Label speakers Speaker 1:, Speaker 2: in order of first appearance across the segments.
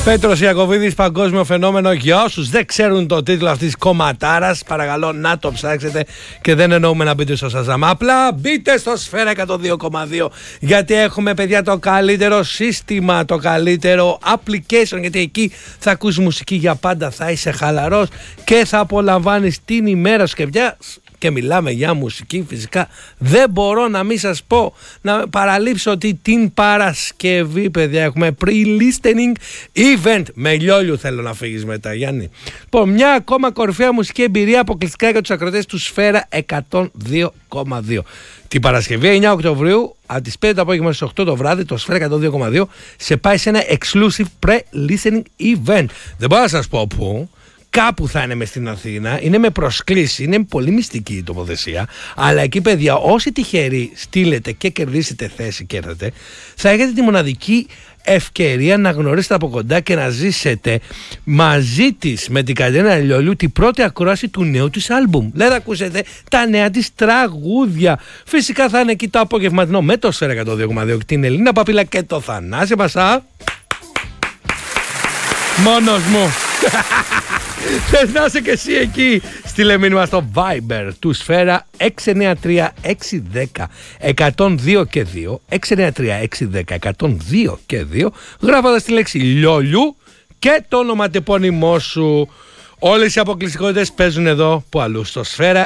Speaker 1: Πέτρος Ιακωβίδης, παγκόσμιο φαινόμενο. Για όσους δεν ξέρουν το τίτλο αυτής της κομματάρας, παρακαλώ να το ψάξετε και δεν εννοούμε να μπείτε στο Shazam. Απλά μπείτε στο Σφαίρα 102,2 γιατί έχουμε, παιδιά, το καλύτερο σύστημα, το καλύτερο application, γιατί εκεί θα ακούς μουσική για πάντα, θα είσαι χαλαρός και θα απολαμβάνεις την ημέρα σου. Και μιλάμε για μουσική, φυσικά δεν μπορώ να μην σας πω, να παραλείψω ότι την Παρασκευή, παιδιά, έχουμε pre-listening event. Με λιόλιου θέλω να φύγεις μετά, Γιάννη. Λοιπόν, μια ακόμα κορυφαία μουσική εμπειρία αποκλειστικά για τους ακροατές του Σφαίρα 102,2. Την Παρασκευή 9 Οκτωβρίου από τις 5 το απόγευμα στις 8 το βράδυ, το Σφαίρα 102,2 σε πάει σε ένα exclusive pre-listening event. Δεν μπορώ να σας πω πού. Κάπου θα είναι μες στην Αθήνα, είναι με προσκλήση, είναι πολύ μυστική η τοποθεσία. Αλλά εκεί, παιδιά, όσοι τυχεροί στείλετε και κερδίσετε θέση και έρθετε, θα έχετε τη μοναδική ευκαιρία να γνωρίσετε από κοντά και να ζήσετε μαζί της, με την Κατερίνα Λιόλιου, την πρώτη ακρόαση του νέου της άλμπουμ. Δηλαδή, ακούσετε τα νέα της τραγούδια. Φυσικά θα είναι εκεί το απογευματινό με το Σφαίρα 102,2, την Ελίνα Παπίλα και το Θανάση Μπασά. Μόνος μου. Θες να είσαι και εσύ εκεί? Στείλε μήνυμα στο Viber του Σφαίρα 693-610-102 και 2, 693-610-102 και 2, γράφοντας τη λέξη Λιόλιου και το ονοματεπώνυμό σου. Όλες οι αποκλειστικότητες παίζουν εδώ, που αλλού, στο Σφαίρα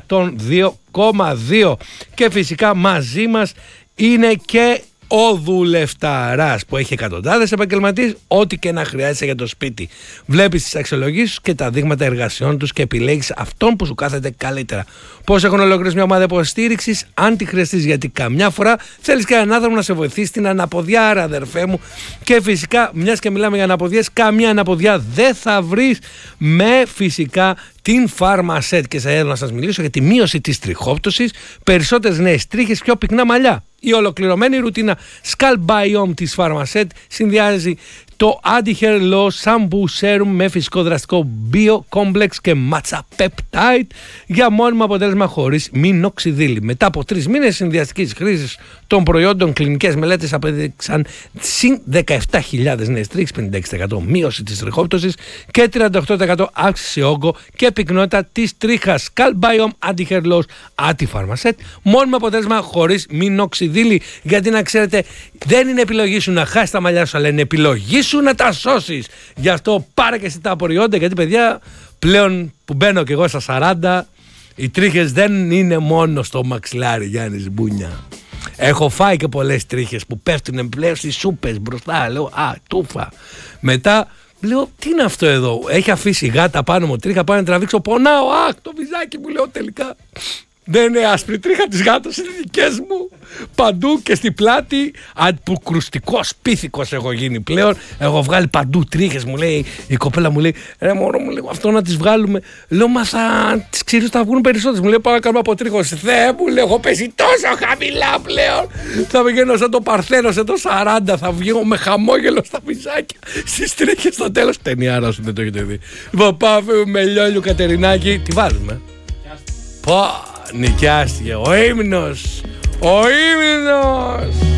Speaker 1: 102,2. Και φυσικά μαζί μας είναι και ο δουλευταράς που έχει εκατοντάδες επαγγελματίες, ό,τι και να χρειάζεσαι για το σπίτι. Βλέπεις τις αξιολογήσεις και τα δείγματα εργασιών τους και επιλέγεις αυτόν που σου κάθεται καλύτερα. Πώς έχουν ολοκληρώσει μια ομάδα υποστήριξης, αν τη χρειαστείς, γιατί καμιά φορά θέλεις και έναν άνθρωπο να σε βοηθήσει στην αναποδιάρα, αδερφέ μου. Και φυσικά, μιας και μιλάμε για αναποδιές, καμιά αναποδιά δεν θα βρεις με φυσικά την Pharmaset. Και θέλω να σας μιλήσω για τη μείωση της τριχόπτωσης, περισσότερες νέες τρίχες, πιο πυκνά μαλλιά. Η ολοκληρωμένη ρουτίνα Scalp Biome της Pharmaset συνδυάζει το Anti-Hair Loss Shampoo Serum με φυσικό δραστικό Bio Complex και Matcha Peptide για μόνιμο αποτέλεσμα χωρίς μινοξιδίλη. Μετά από 3 μήνες συνδυαστικής χρήσης των προϊόντων, κλινικές μελέτες απέδειξαν συν 17.000 νέες τρίχες, 56% μείωση της τριχόπτωσης και 38% αύξηση όγκο και πυκνότητα της τρίχας. Scalp Biome Anti-Hair Loss από τη Pharmaset. Μόνιμο αποτέλεσμα χωρίς μινοξιδίλη. Γιατί να ξέρετε, δεν είναι επιλογή σου να χάσεις τα μαλλιά σου, αλλά είναι επιλογή σου να τα σώσεις. Γι' αυτό πάρε και εσύ τα προϊόντα, γιατί, παιδιά, πλέον που μπαίνω και εγώ στα 40, οι τρίχες δεν είναι μόνο στο μαξιλάρι, Γιάννης Μπούνια. Έχω φάει και πολλές τρίχες που πέφτουν πλέον στις σούπες μπροστά. Λέω, τούφα. Μετά λέω, τι είναι αυτό εδώ? Έχει αφήσει γάτα πάνω μου τρίχα, πάω να τραβήξω, πονάω. Το βυζάκι μου, λέω, τελικά δεν είναι άσπρη τρίχα της γάτας, είναι δικές μου. Παντού και στη πλάτη, που κρουστικός πίθηκος έχω γίνει πλέον. Έχω βγάλει παντού τρίχες, μου λέει η κοπέλα, μου λέει, ρε μωρό μου, λίγο αυτό να τις βγάλουμε. Λέω, μα τις ξύριους θα βγουν περισσότερες. Μου λέει, πάμε να κάνουμε αποτρίχωση. Θεέ μου, λέω, έχω πέσει τόσο χαμηλά πλέον. Θα βγαίνω σαν το Παρθένο σε το 40, θα βγαίνω με χαμόγελο στα βυζάκια, στις τρίχες στο τέλος. Ταινιάρα σου, δεν το έχετε δει. Λοιπόν, πάμε με Λιόλιου Κατερινάκη. Τι βάζουμε? Πω, νοικιάστηκε ο ύμνος. Ο ύμνος!